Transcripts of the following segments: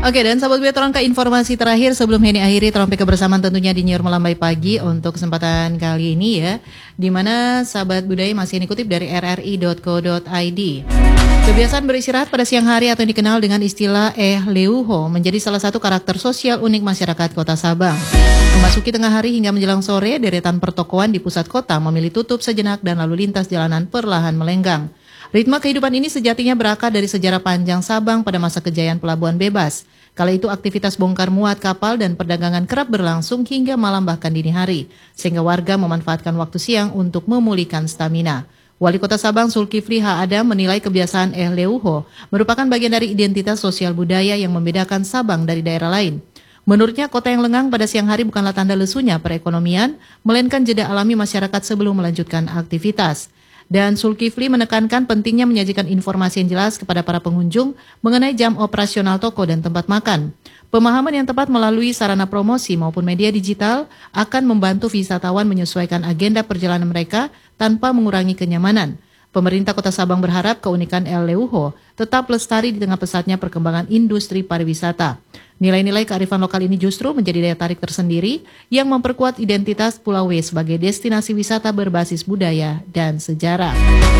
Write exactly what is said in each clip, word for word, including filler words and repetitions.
Oke, dan sahabat Buya Torang ke informasi terakhir sebelum ini akhiri terompe kebersamaan tentunya di Nyiar Melambai Pagi untuk kesempatan kali ini ya, di mana sahabat budaya masih dikutip dari r r i dot co dot i d. Kebiasaan beristirahat pada siang hari atau yang dikenal dengan istilah eh leuho menjadi salah satu karakter sosial unik masyarakat Kota Sabang. Memasuki tengah hari hingga menjelang sore, deretan pertokoan di pusat kota memilih tutup sejenak dan lalu lintas jalanan perlahan melenggang. Ritme kehidupan ini sejatinya berakar dari sejarah panjang Sabang pada masa kejayaan pelabuhan bebas. Kala itu aktivitas bongkar muat kapal dan perdagangan kerap berlangsung hingga malam bahkan dini hari, sehingga warga memanfaatkan waktu siang untuk memulihkan stamina. Wali Kota Sabang Zulkifli H. Adam menilai kebiasaan eh leuho merupakan bagian dari identitas sosial budaya yang membedakan Sabang dari daerah lain. Menurutnya, kota yang lengang pada siang hari bukanlah tanda lesunya perekonomian, melainkan jeda alami masyarakat sebelum melanjutkan aktivitas. Dan Zulkifli menekankan pentingnya menyajikan informasi yang jelas kepada para pengunjung mengenai jam operasional toko dan tempat makan. Pemahaman yang tepat melalui sarana promosi maupun media digital akan membantu wisatawan menyesuaikan agenda perjalanan mereka tanpa mengurangi kenyamanan. Pemerintah Kota Sabang berharap keunikan eh leuho tetap lestari di tengah pesatnya perkembangan industri pariwisata. Nilai-nilai kearifan lokal ini justru menjadi daya tarik tersendiri yang memperkuat identitas Pulau W sebagai destinasi wisata berbasis budaya dan sejarah.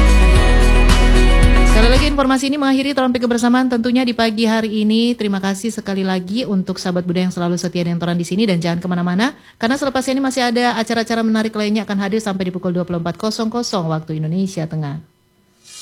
Sekali lagi informasi ini mengakhiri Terompe Kebersamaan tentunya di pagi hari ini. Terima kasih sekali lagi untuk sahabat budaya yang selalu setia dengan Toran di sini dan jangan kemana-mana karena selepas ini masih ada acara-acara menarik lainnya akan hadir sampai di pukul dua puluh empat waktu Indonesia Tengah.